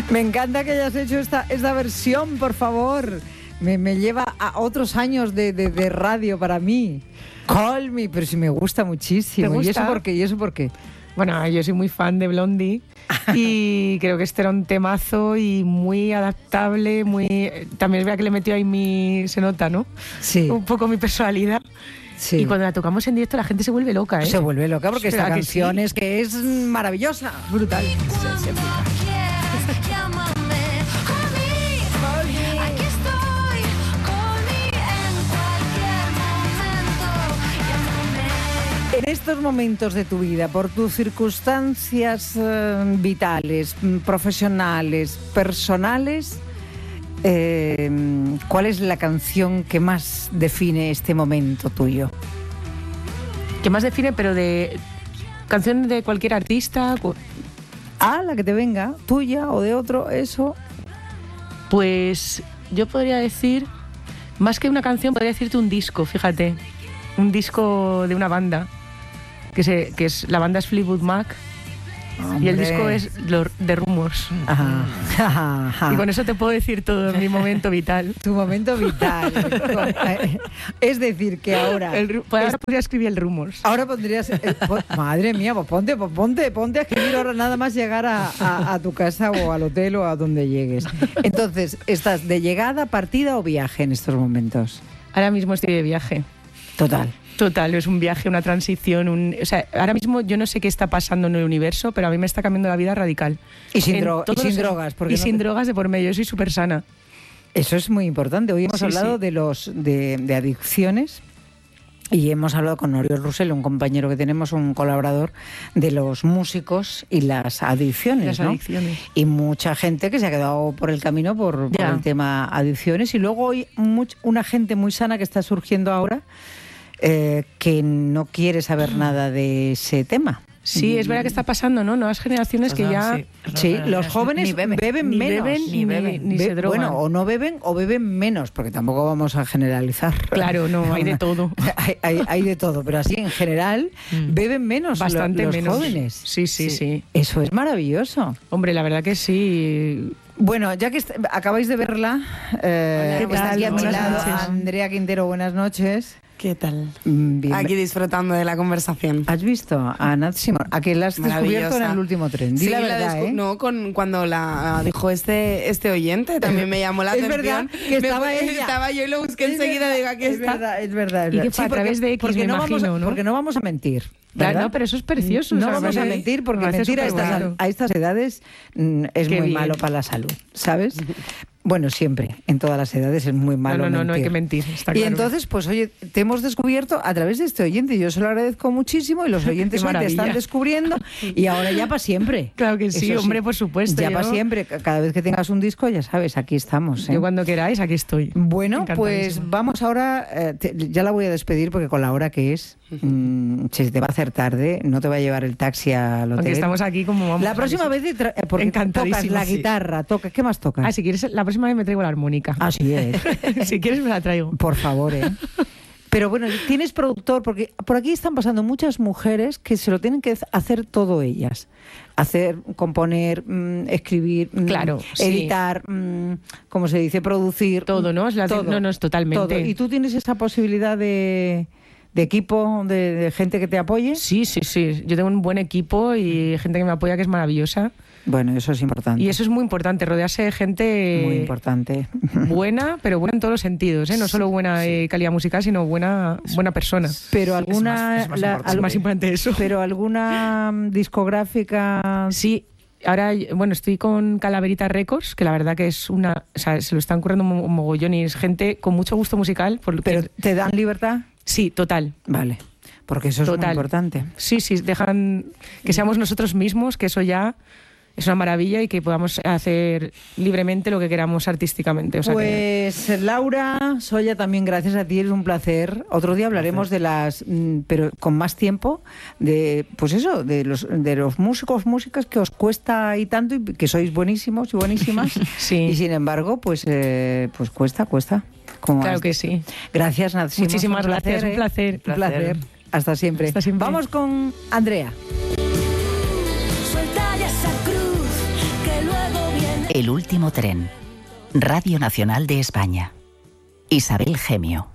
Me encanta que hayas hecho esta versión, por favor. Me lleva a otros años de radio para mí. Call Me, pero sí me gusta muchísimo. ¿Te gusta? ¿Y eso por qué? Bueno, yo soy muy fan de Blondie y creo que este era un temazo y muy adaptable, también es verdad que le metió ahí se nota, ¿no? Sí. Un poco mi personalidad. Sí. Y cuando la tocamos en directo la gente se vuelve loca, ¿eh? Se vuelve loca porque esta canción sí? es que es maravillosa, brutal. En estos momentos de tu vida, por tus circunstancias vitales, profesionales, personales, ¿cuál es la canción que más define este momento tuyo? ¿Qué más define? Pero de canción de cualquier artista. La que te venga, tuya o de otro, eso. Pues yo podría decir, más que una canción, podría decirte un disco, fíjate. Un disco de una banda. La banda es Fleetwood Mac. Hombre. Y el disco es The Rumours. Ajá. Y con eso te puedo decir todo mi momento vital. Tu momento vital. Es decir, que ahora... Ahora podría escribir el Rumours. Ahora pondrías... madre mía, pues ponte a escribir ahora nada más llegar a tu casa o al hotel o a donde llegues. Entonces, ¿estás de llegada, partida o viaje en estos momentos? Ahora mismo estoy de viaje. Total, es un viaje, una transición, o sea, ahora mismo yo no sé qué está pasando en el universo, pero a mí me está cambiando la vida radical. Y sin drogas. Y sin drogas de por medio, yo soy súper sana. Eso es muy importante. Hoy hemos hablado de adicciones y hemos hablado con Oriol Russell, un compañero que tenemos, un colaborador, de los músicos y las adicciones, ¿no? Y mucha gente que se ha quedado por el camino por el tema adicciones. Y luego hoy una gente muy sana que está surgiendo ahora, que no quiere saber nada de ese tema. Sí, es verdad que está pasando, ¿no? Nuevas generaciones que ya... Sí, los jóvenes beben menos. Ni se drogan. Bueno, o no beben o beben menos, porque tampoco vamos a generalizar. Claro, no, hay de todo. hay de todo, pero así en general beben menos. Bastante los menos. Jóvenes. Sí. Eso es maravilloso. Hombre, la verdad que sí. Bueno, ya que acabáis de verla, está aquí a mi lado Andrea Quintero, buenas noches. ¿Qué tal? Bien. Aquí disfrutando de la conversación. ¿Has visto a Nat Simón? ¿A que la has descubierto en el último tren? Di la verdad, No, cuando la dijo este oyente, también me llamó la atención. Es verdad que estaba ella. Estaba yo y lo busqué enseguida, digo, aquí está. Es verdad. Y que fue a través de X, me imagino, ¿no? Porque no vamos a mentir. Claro, no, pero eso es precioso. No vamos a mentir, porque mentir a estas edades es muy malo para la salud, ¿sabes? Bueno, siempre, en todas las edades es muy malo mentir. No hay que mentir, está claro. Y entonces, pues oye, te hemos descubierto a través de este oyente, yo se lo agradezco muchísimo, y los oyentes hoy te están descubriendo, y ahora ya para siempre. Claro que sí, hombre, por supuesto. Ya para siempre, cada vez que tengas un disco, ya sabes, aquí estamos. Yo cuando queráis, aquí estoy. Bueno, pues vamos ahora, ya la voy a despedir porque con la hora que es, se te va a hacer tarde, no te va a llevar el taxi al hotel. Porque estamos aquí como vamos. La próxima vez, porque tocas la guitarra, ¿qué más tocas? Si quieres, la próxima vez me traigo la armónica. Así es. Si quieres me la traigo. Por favor, Pero bueno, tienes productor, porque por aquí están pasando muchas mujeres que se lo tienen que hacer todo ellas. Componer, escribir, editar, ¿cómo se dice? Producir. Todo, ¿no? No, es totalmente. Todo. ¿Y tú tienes esa posibilidad de equipo, de gente que te apoye? Sí. Yo tengo un buen equipo y gente que me apoya, que es maravillosa. Bueno, eso es importante. Y eso es muy importante, rodearse de gente... Muy importante. Buena, pero buena en todos los sentidos, ¿eh? No solo buena calidad musical, sino buena persona. Pero alguna... Es más importante eso. Pero alguna discográfica... Sí. Ahora, bueno, estoy con Calaverita Records, que la verdad que es una... O sea, se lo están currando un mogollón y es gente con mucho gusto musical. ¿Pero te dan libertad? Sí, total. Vale. Porque eso es muy importante. Sí, dejan que seamos nosotros mismos, que eso ya es una maravilla, y que podamos hacer libremente lo que queramos artísticamente. O sea Laura Solla, también gracias a ti, es un placer. Otro día hablaremos de las, pero con más tiempo, de los músicas que os cuesta y tanto, y que sois buenísimos y buenísimas. Sí. Y sin embargo, pues cuesta. Claro que sí. Gracias, Nat Simón. Muchísimas gracias, un placer. Un placer. Hasta siempre. Vamos con Andrea. Suelta ya esa cruz que luego viene. El último tren. Radio Nacional de España. Isabel Gemio.